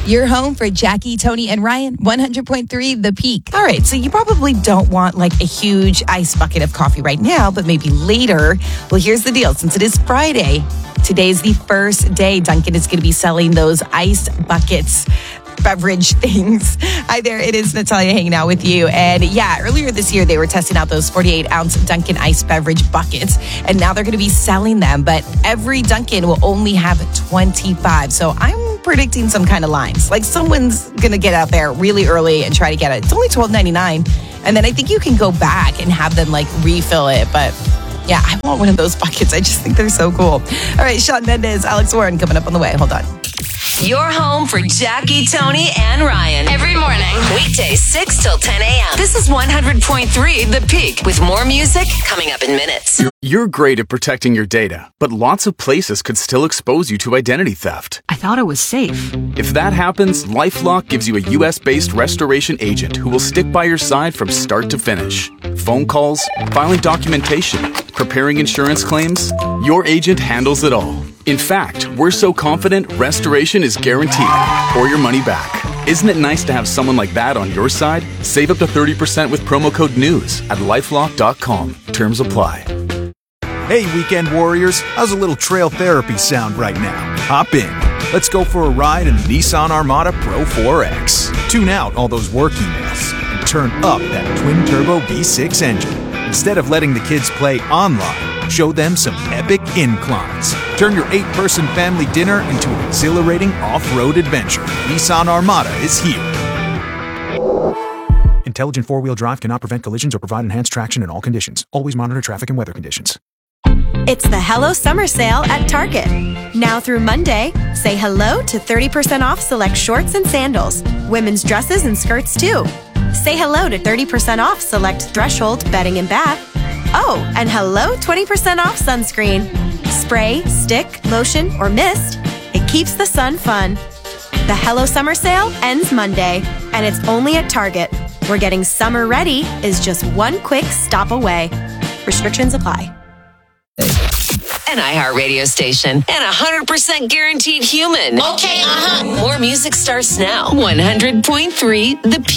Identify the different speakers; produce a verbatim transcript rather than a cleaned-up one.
Speaker 1: Your home for Jackie, Tony, and Ryan, one hundred point three The Peak.
Speaker 2: All right, so you probably don't want like a huge ice bucket of coffee right now, but maybe later. Well, here's the deal. Since it is Friday, today's the first day Dunkin' is going to be selling those ice buckets beverage things. Hi there, it is Natalia hanging out with you. And yeah, earlier this year, they were testing out those forty-eight ounce Dunkin' ice beverage buckets. And now they're going to be selling them. But every Dunkin' will only have twenty-five. So I'm predicting some kind of lines. Like someone's going to get out there really early and try to get it. It's only twelve ninety-nine. And then I think you can go back and have them like refill it. But yeah, I want one of those buckets. I just think they're so cool. All right, Shawn Mendes, Alex Warren coming up on the way. Hold on.
Speaker 3: Your home for Jackie, Tony, and Ryan. Every morning. Weekdays six till ten a.m. This is one hundred point three The Peak with more music coming up in minutes.
Speaker 4: You're great at protecting your data, but lots of places could still expose you to identity theft.
Speaker 5: I thought it was safe.
Speaker 4: If that happens, LifeLock gives you a U S-based restoration agent who will stick by your side from start to finish. Phone calls, filing documentation, preparing insurance claims, your agent handles it all. In fact, we're so confident restoration is guaranteed or your money back. Isn't it nice to have someone like that on your side? Save up to thirty percent with promo code NEWS at lifelock dot com. Terms apply.
Speaker 6: Hey, weekend warriors, how's a little trail therapy sound right now? Hop in. Let's go for a ride in the Nissan Armada Pro four X. Tune out all those work emails and turn up that twin-turbo V six engine. Instead of letting the kids play online, show them some epic inclines. Turn your eight-person family dinner into an exhilarating off-road adventure. Nissan Armada is here. Intelligent four-wheel drive cannot prevent collisions or provide enhanced traction in all conditions. Always monitor traffic and weather conditions.
Speaker 7: It's the Hello Summer Sale at Target. Now through Monday, say hello to thirty percent off select shorts and sandals, women's dresses and skirts too. Say hello to thirty percent off select Threshold bedding and bath. Oh, and hello twenty percent off sunscreen. Spray, stick, lotion, or mist. It keeps the sun fun. The Hello Summer Sale ends Monday, and it's only at Target, where getting summer ready is just one quick stop away. Restrictions apply.
Speaker 3: An iHeart radio station and one hundred percent guaranteed human. Okay, uh-huh. More music starts now. one hundred point three The Peak.